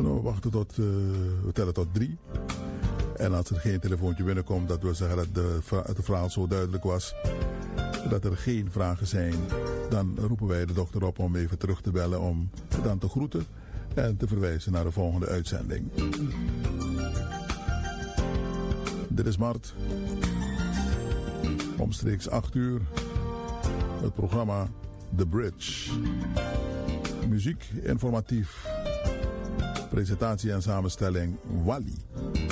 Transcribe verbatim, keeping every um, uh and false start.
En we wachten tot, uh, we tellen tot drie. En als er geen telefoontje binnenkomt, dat wil zeggen dat de, het verhaal zo duidelijk was dat er geen vragen zijn, dan roepen wij de dokter op om even terug te bellen om dan te groeten en te verwijzen naar de volgende uitzending. Dit is Mart. Omstreeks acht uur. Het programma The Bridge. Muziek, informatief. Presentatie en samenstelling Wally.